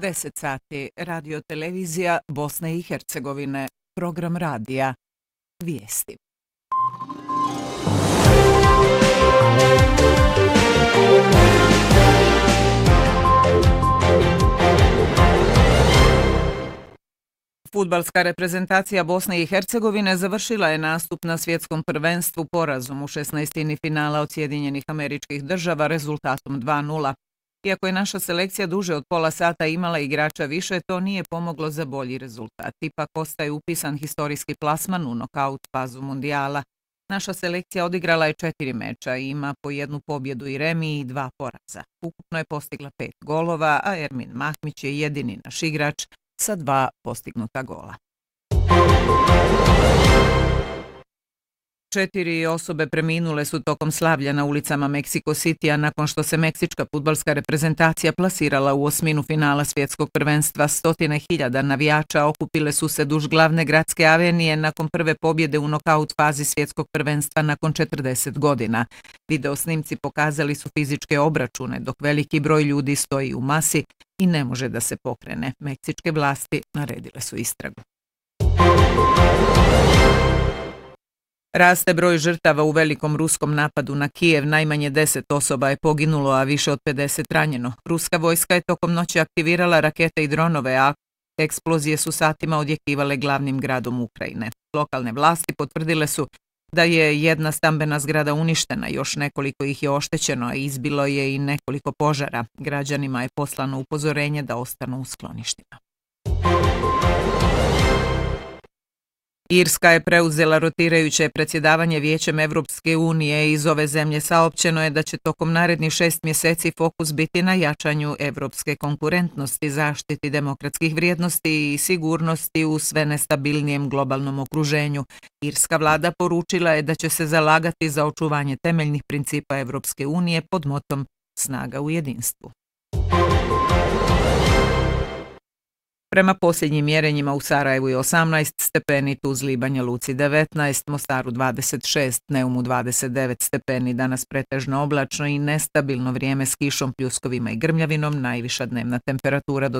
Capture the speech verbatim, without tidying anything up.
deset sati, radio televizija Bosne i Hercegovine, program radija, vijesti. Fudbalska reprezentacija Bosne i Hercegovine završila je nastup na svjetskom prvenstvu porazom u šesnaestini finala od Sjedinjenih Američkih Država rezultatom dva nula. Iako je naša selekcija duže od pola sata imala igrača više, to nije pomoglo za bolji rezultat. Ipak ostaje upisan historijski plasman u nokaut fazu mundijala. Naša selekcija odigrala je četiri meča i ima po jednu pobjedu i remi i dva poraza. Ukupno je postigla pet golova, a Ermin Mahmić je jedini naš igrač sa dva postignuta gola. Četiri osobe preminule su tokom slavlja na ulicama Meksiko Citya nakon što se meksička fudbalska reprezentacija plasirala u osminu finala svjetskog prvenstva. Stotine hiljada navijača okupile su se duž glavne gradske avenije nakon prve pobjede u nokaut fazi svjetskog prvenstva nakon četrdeset godina. Video snimci pokazali su fizičke obračune dok veliki broj ljudi stoji u masi i ne može da se pokrene. Meksičke vlasti naredile su istragu. Raste broj žrtava u velikom ruskom napadu na Kijev, najmanje deset osoba je poginulo, a više od pedeset ranjeno. Ruska vojska je tokom noći aktivirala rakete i dronove, a eksplozije su satima odjekivale glavnim gradom Ukrajine. Lokalne vlasti potvrdile su da je jedna stambena zgrada uništena, još nekoliko ih je oštećeno, a izbilo je i nekoliko požara. Građanima je poslano upozorenje da ostanu u skloništima. Irska je preuzela rotirajuće predsjedavanje Vijećem Evropske unije i iz ove zemlje saopćeno je da će tokom narednih šest mjeseci fokus biti na jačanju evropske konkurentnosti, zaštiti demokratskih vrijednosti i sigurnosti u sve nestabilnijem globalnom okruženju. Irska vlada poručila je da će se zalagati za očuvanje temeljnih principa Evropske unije pod motom snaga u jedinstvu. Prema posljednjim mjerenjima u Sarajevu je osamnaest stepeni, Tuzli i Banja Luci devetnaest, Mostaru dvadeset šest, Neumu dvadeset devet stepeni, danas pretežno oblačno i nestabilno vrijeme s kišom, pljuskovima i grmljavinom, najviša dnevna temperatura do